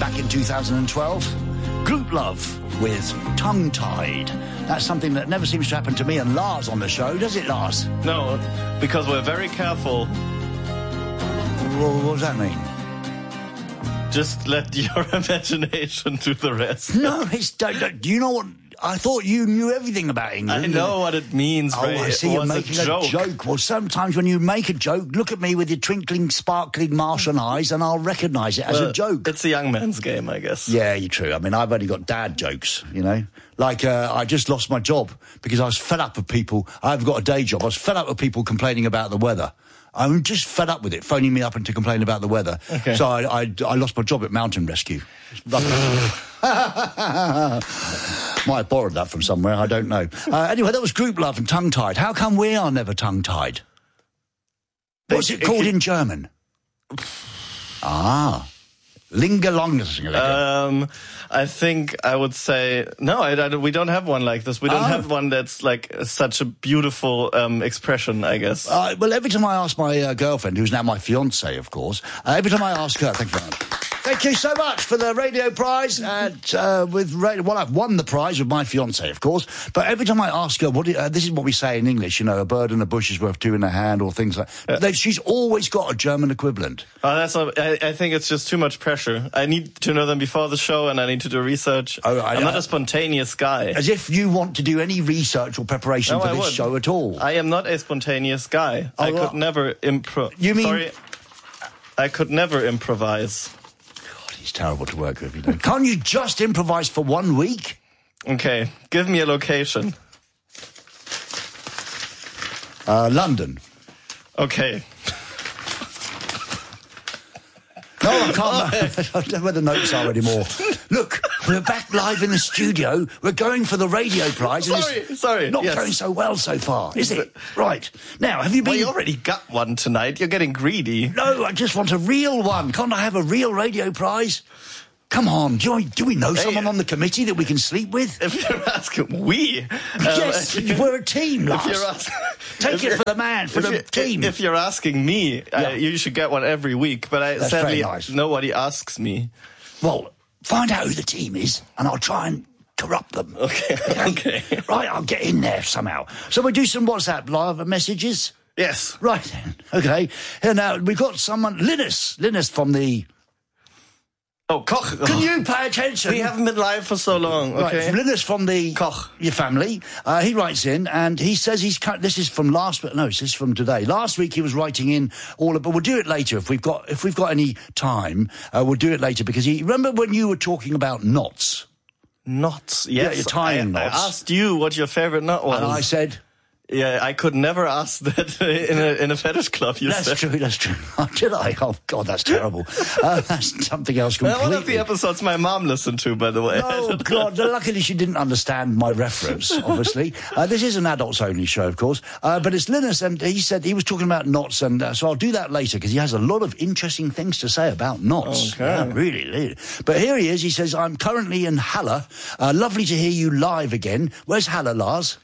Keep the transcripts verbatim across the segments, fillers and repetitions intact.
back in two thousand twelve. Group Love with Tongue Tied. That's something that never seems to happen to me and Lars on the show, does it, Lars? No, because we're very careful. Well, what does that mean? Just let your imagination do the rest. No, it's... Do you know what... I thought you knew everything about England. I know what it means, oh, right? I see it you're was making a joke. a joke. Well, sometimes when you make a joke, look at me with your twinkling, sparkling Martian eyes and I'll recognise it as well, a joke. It's a young man's game, I guess. Yeah, you're true. I mean, I've only got dad jokes, you know. Like, uh, I just lost my job because I was fed up with people. I've got a day job. I was fed up with people complaining about the weather. I'm just fed up with it, phoning me up and to complain about the weather. Okay. So I, I, I lost my job at Mountain Rescue. Might have borrowed that from somewhere, I don't know. Uh, anyway, that was Group Love and Tongue Tied. How come we are never tongue tied? What's it called in German? Ah, Lingalongas. Um, I think I would say no. I, I, we don't have one like this. We don't oh. have one that's like such a beautiful um, expression, I guess. Uh, well, every time I ask my uh, girlfriend, who's now my fiancée, of course, uh, every time I ask her, thank you very much. Thank you so much for the radio prize. And, uh, with radio, well, I've won the prize with my fiancée, of course. But every time I ask her, what? Uh, this is what we say in English, you know, a bird in the bush is worth two in the hand, or things like that. Yeah. She's always got a German equivalent. Oh, that's not, I, I think it's just too much pressure. I need to know them before the show, and I need to do research. Oh, I, I'm not I, a spontaneous guy. As if you want to do any research or preparation no, for I this would. show at all. I am not a spontaneous guy. Oh, I could well, never improv. You mean? Sorry, I could never improvise. He's terrible to work with, you know. Can't you just improvise for one week? Okay, give me a location. Uh, London. Okay. No, I can't. I don't know where the notes are anymore. Look, we're back live in the studio. We're going for the radio prize. Sorry, it's sorry. Not yes. going so well so far, is it? Right. Now, have you been... Well, you already got one tonight. You're getting greedy. No, I just want a real one. Can't I have a real radio prize? Come on, do, I, do we know hey, someone on the committee that we can sleep with? If you're asking, we? Um, yes, we're a team, Lars. If you're asking, Take it for the man, for the team. If you're asking me, yeah. uh, you should get one every week, but I, sadly, nice. nobody asks me. Well, find out who the team is, and I'll try and corrupt them. Okay, okay. Right, I'll get in there somehow. So we do some WhatsApp live messages? Yes. Right then, okay. Here now, we've got someone, Linus, Linus from the... Oh, Koch. Can you pay attention? We haven't been live for so long, okay? Right, Linus from the... Koch. Your family. Uh, he writes in, and he says he's... This is from last... No, this is from today. Last week he was writing in all of... But we'll do it later if we've got if we've got any time. Uh, we'll do it later, because he... Remember when you were talking about knots? Knots, yes. Yeah, you're tying I, knots. I asked you what your favourite knot was. And I said... Yeah, I could never ask that in a in a fetish club, you that's said. True, that's true. Oh, did I? Oh, God, that's terrible. Uh, that's something else completely. One of the episodes my mom listened to, by the way. Oh, God, luckily she didn't understand my reference, obviously. Uh, this is an adults-only show, of course, uh, but it's Linus, and he said he was talking about knots, and uh, so I'll do that later, because he has a lot of interesting things to say about knots. Okay. Yeah, really, really. But here he is. He says, I'm currently in Halle. Uh, lovely to hear you live again. Where's Halle, Lars?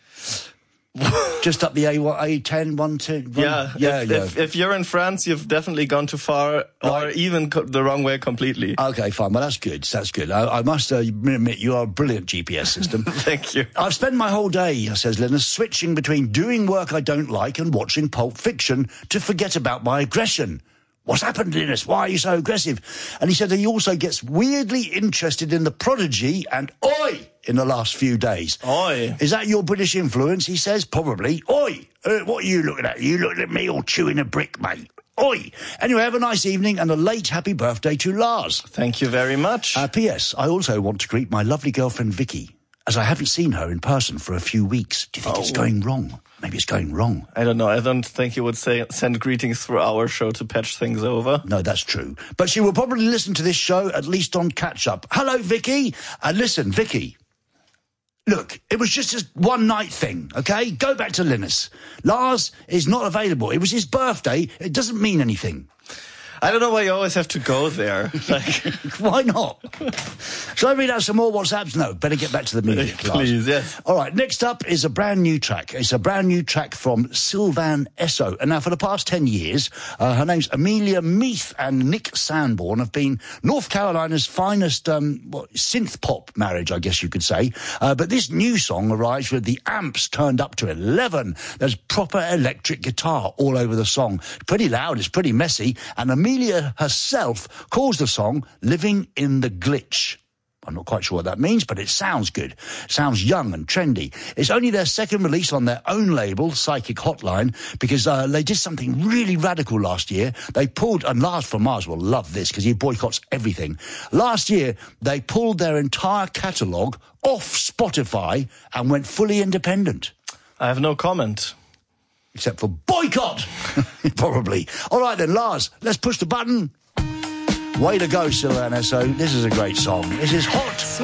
Just up the A ten, one, two, one. Yeah, yeah, if, yeah. If, if you're in France, you've definitely gone too far, right. or even co- the wrong way completely. Okay, fine. Well, that's good. That's good. I, I must uh, admit, you are a brilliant G P S system. Thank you. I've spent my whole day, says Linus, switching between doing work I don't like and watching Pulp Fiction to forget about my aggression. What's happened, Linus? Why are you so aggressive? And he said that he also gets weirdly interested in The Prodigy and Oi in the last few days. Oi. Is that your British influence? He says, probably. Oi. Uh, what are you looking at? You looking at me all chewing a brick, mate? Oi. Anyway, have a nice evening and a late happy birthday to Lars. Thank you very much. Uh, P S. I also want to greet my lovely girlfriend, Vicky, as I haven't seen her in person for a few weeks. Do you think oh. it's going wrong? Maybe it's going wrong. I don't know. I don't think you would say send greetings through our show to patch things over. No, that's true. But she will probably listen to this show, at least on catch-up. Hello, Vicky. And uh, listen, Vicky. Look, it was just a one-night thing, okay? Go back to Linus. Lars is not available. It was his birthday. It doesn't mean anything. I don't know why you always have to go there. Like, why not? Shall I read out some more WhatsApps? No, better get back to the music. Please, yes. All right, next up is a brand new track. It's a brand new track from Sylvan Esso. And now, for the past ten years, uh, her name's Amelia Meath and Nick Sanborn have been North Carolina's finest um, what, synth pop marriage, I guess you could say. Uh, but this new song arrives with the amps turned up to eleven. There's proper electric guitar all over the song. Pretty loud, it's pretty messy. And Amelia herself calls the song Living in the Glitch. I'm not quite sure what that means, but it sounds good. Sounds young and trendy. It's only their second release on their own label, Psychic Hotline, because uh, they did something really radical last year. They pulled, and Lars from Mars will love this because he boycotts everything. Last year, they pulled their entire catalogue off Spotify and went fully independent. I have no comment. Except for boycott, probably. All right then, Lars, let's push the button. Way to go, Sylvan Esso. This is a great song. This is hot.